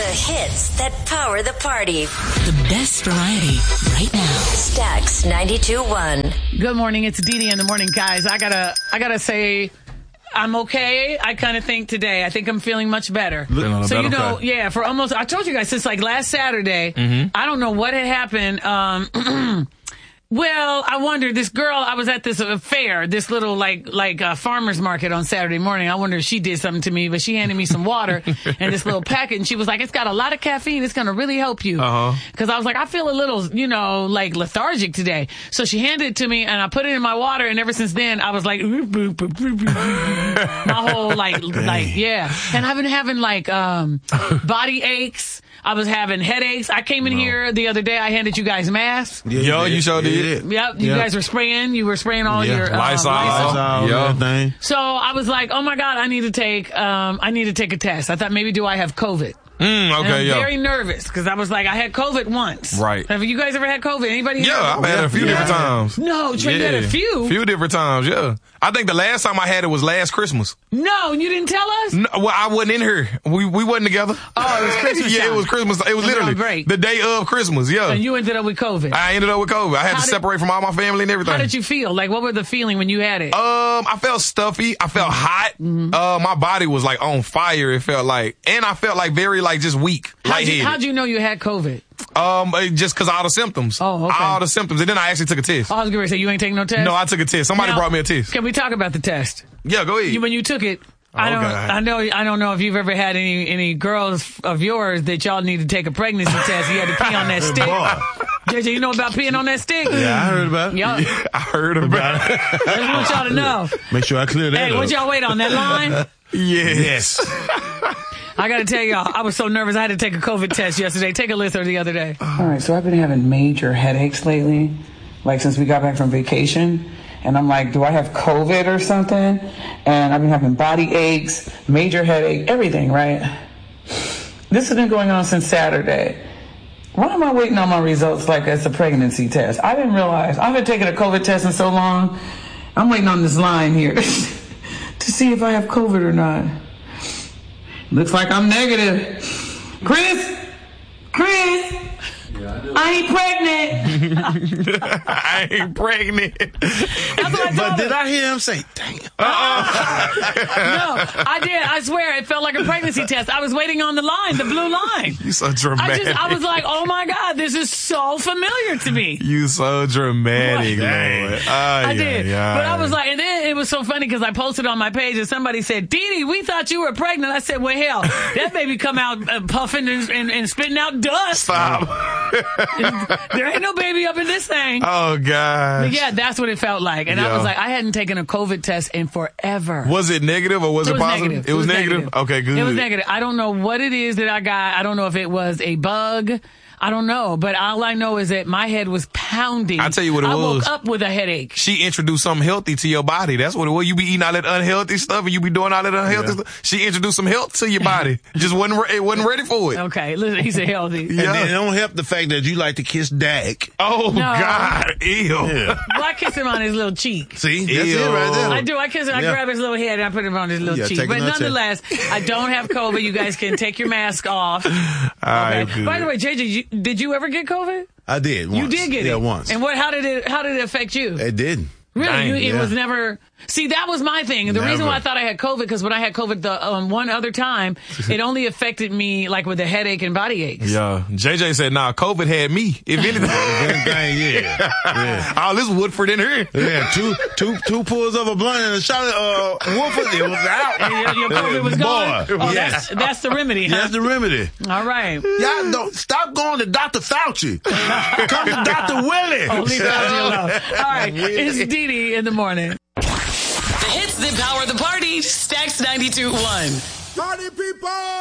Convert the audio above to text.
The hits that power the party. The best variety right now. Stax 92.1. Good morning. It's Dee Dee in the morning, guys. I gotta say, I'm okay. I kind of think today. I think I'm feeling much better. So yeah, for almost, I told you guys since like last Saturday. I don't know what had happened. Well, I wonder, this girl, I was at this fair, this little like farmer's market on Saturday morning. I wonder if she did something to me, but she handed me some water and this little packet, and she was like, it's got a lot of caffeine. It's going to really help you. Because I was like, I feel a little, like lethargic today. So she handed it to me, and I put it in my water, and ever since then, I was like, my whole yeah. And I've been having body aches. I was having headaches. I came in here the other day. I handed you guys masks. Yo, you sure did. Yep, you guys were spraying. You were spraying all your Lysol. Everything. So I was like, oh my God, I need to take a test. I thought maybe do I have COVID? Okay, I'm very nervous because I was like, I had COVID once. Right. Have you guys ever had COVID? Anybody? Yeah, I've had it a few different times. No, Trey, you had a few? Few different times, yeah. I think the last time I had it was last Christmas. No, you didn't tell us? No, well, I wasn't in here. We wasn't together. Oh, it was Christmas Yeah, time. it was Christmas. It was literally the day of Christmas, yeah. And you ended up with COVID. I ended up with COVID. I had to separate from all my family and everything. How did you feel? Like, what were the feeling when you had it? I felt stuffy. I felt hot. My body was like on fire, it felt like. And I felt like very just weak. How'd you know you had COVID? Just because all the symptoms. Oh, okay. All the symptoms. And then I actually took a test. I was going to say, you ain't taking no test? No, I took a test. Somebody brought me a test. Can we talk about the test? Yeah, go ahead. When you took it, I don't know if you've ever had any girls of yours that y'all need to take a pregnancy test. You had to pee on that stick. JJ, you know about peeing on that stick? Yeah, I heard about it. Yeah, I heard about it. I just want y'all to know. Make sure I clear that Hey, up. what y'all wait on that line? Yes. I got to tell y'all, I was so nervous I had to take a COVID test yesterday. Take a listen the other day. All right, so I've been having major headaches lately, since we got back from vacation. And I'm like, do I have COVID or something? And I've been having body aches, major headache, everything, right? This has been going on since Saturday. Why am I waiting on my results as a pregnancy test? I didn't realize. I've been taking a COVID test in so long. I'm waiting on this line here to see if I have COVID or not. Looks like I'm negative. Chris? I ain't pregnant. I ain't pregnant. That's what I told But him. did I hear him say, damn? No, I did. I swear. It felt like a pregnancy test. I was waiting on the line, the blue line. You so dramatic. I was like, oh my God, this is so familiar to me. You so dramatic, Lord. I did. But I was like, and then it was so funny because I posted on my page and somebody said, Dee Dee, we thought you were pregnant. I said, well, hell, that baby come out puffing and spitting out dust. Stop. There ain't no baby up in this thing. Oh, God. But yeah, that's what it felt like. And I was like, I hadn't taken a COVID test in forever. Was it negative or was it positive? Negative. It was negative? Okay, good. It was negative. I don't know what it is that I got. I don't know if it was a bug. I don't know, but all I know is that my head was pounding. I'll tell you what it was. I woke up with a headache. She introduced something healthy to your body. That's what it was. You be eating all that unhealthy stuff and you be doing all that unhealthy stuff. She introduced some health to your body. Just wasn't ready for it. Okay, listen, he said healthy. And then it don't help the fact that you like to kiss Dak. Oh, no. God. Ew. Yeah. Well, I kiss him on his little cheek. See? That's it right there. I do. I kiss him. I grab his little head and I put him on his little cheek. But nonetheless, I don't have COVID. You guys can take your mask off. Right, okay. By the way, JJ, did you ever get COVID? I did once. You did get it? Yeah, once. And how did it affect you? It didn't. Really? It was never... See, that was my thing. And the reason why I thought I had COVID, because when I had COVID the one other time, it only affected me with a headache and body aches. Yeah. JJ said, nah, COVID had me. If anything. Yeah. Oh, this Woodford in here. Yeah, two pulls of a blunt and a shot of Woodford. It was out. And your COVID was gone? Boy. Oh, that's the remedy, huh? That's the remedy. All right. Y'all don't stop going to Dr. Fauci. Come to Dr. Willie. Oh, leave Fauci alone. All right. It's Dee Dee in the morning. The hits that power the party. Stax 92.1. Party people!